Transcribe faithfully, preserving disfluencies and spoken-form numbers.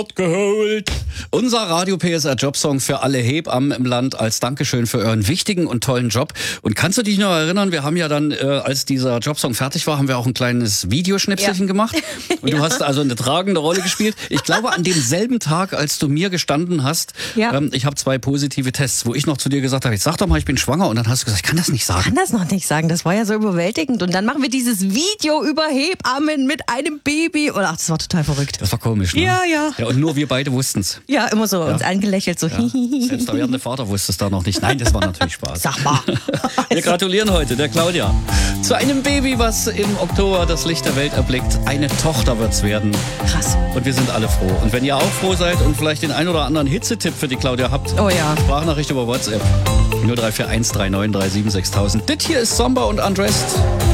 Geholt. Unser Radio P S R Jobsong für alle Hebammen im Land als Dankeschön für euren wichtigen und tollen Job. Und kannst du dich noch erinnern, wir haben ja dann, äh, als dieser Jobsong fertig war, haben wir auch ein kleines Videoschnipselchen ja. gemacht. Und ja. du hast also eine tragende Rolle gespielt. Ich glaube, an demselben Tag, als du mir gestanden hast, ja. ähm, ich habe zwei positive Tests, wo ich noch zu dir gesagt habe, ich sag doch mal, ich bin schwanger. Und dann hast du gesagt, ich kann das nicht sagen. Ich kann das noch nicht sagen, das war ja so überwältigend. Und dann machen wir dieses Video über Hebammen mit einem Baby. Und ach, das war total verrückt. Das war komisch, ne? Ja, ja. Ja, und nur wir beide wussten es. Ja, immer so, ja. uns angelächelt, so. Ja. Selbst der werdende Vater wusste es da noch nicht. Nein, das war natürlich Spaß. Sag mal. Wir gratulieren heute der Claudia zu einem Baby, was im Oktober das Licht der Welt erblickt. Eine Tochter wird's werden. Krass. Und wir sind alle froh. Und wenn ihr auch froh seid und vielleicht den ein oder anderen Hitzetipp für die Claudia habt, oh ja. Sprachnachricht über WhatsApp null drei vier eins drei neun drei sieben sechstausend. Das hier ist Somba und Undressed.